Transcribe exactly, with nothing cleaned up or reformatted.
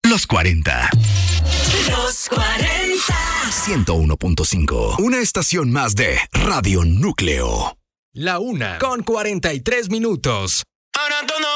Los cuarenta. Los cuarenta. ciento uno punto cinco. Una estación más de Radio Núcleo. La una con cuarenta y tres minutos. Ahora todo